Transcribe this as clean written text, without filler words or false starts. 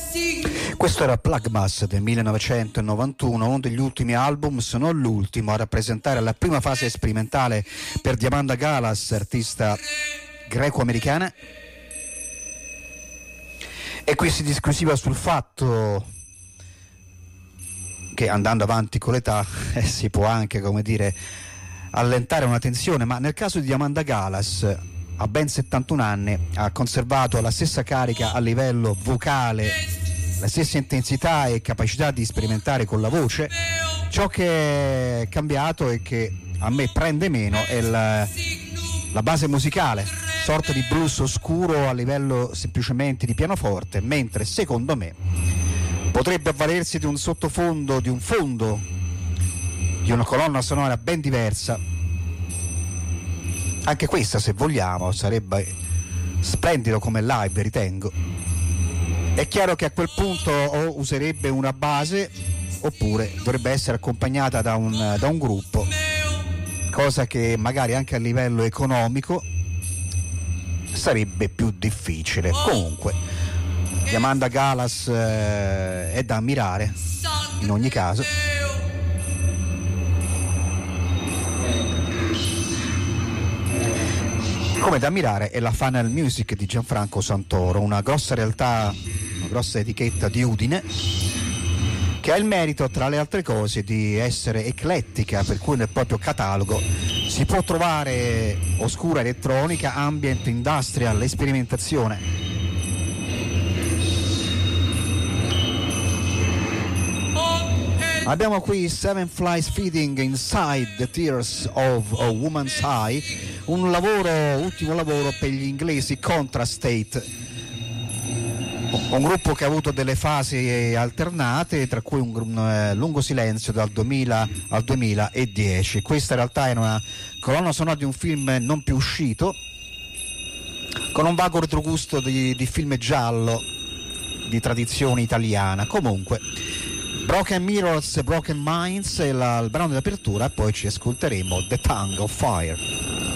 Questo era Plagmas del 1991, uno degli ultimi album, se non l'ultimo, a rappresentare la prima fase sperimentale per Diamanda Galas, artista greco-americana. E qui si disquisiva sul fatto che andando avanti con l'età si può anche, come dire, allentare una tensione, ma nel caso di Diamanda Galas, a ben 71 anni, ha conservato la stessa carica a livello vocale, la stessa intensità e capacità di sperimentare con la voce. Ciò che è cambiato e che a me prende meno è la base musicale, sorta di blues oscuro a livello semplicemente di pianoforte, mentre secondo me potrebbe avvalersi di un sottofondo, di un fondo, di una colonna sonora ben diversa. Anche questa, se vogliamo, sarebbe splendido come live, ritengo. È chiaro che a quel punto o userebbe una base oppure dovrebbe essere accompagnata da un gruppo, cosa che magari anche a livello economico sarebbe più difficile. Comunque Diamanda Galas è da ammirare in ogni caso. Come da ammirare è la Funnel Music di Gianfranco Santoro, una grossa realtà, una grossa etichetta di Udine, che ha il merito, tra le altre cose, di essere eclettica, per cui nel proprio catalogo si può trovare oscura elettronica, ambient, industrial, sperimentazione. Abbiamo qui Seven Flies Feeding Inside the Tears of a Woman's Eye, un ultimo lavoro per gli inglesi Contrastate, un gruppo che ha avuto delle fasi alternate, tra cui un lungo silenzio dal 2000 al 2010. Questa in realtà è una colonna sonora di un film non più uscito, con un vago retrogusto di film giallo di tradizione italiana. Comunque, Broken Mirrors, Broken Minds è il brano di apertura, poi ci ascolteremo The Tongue of Fire.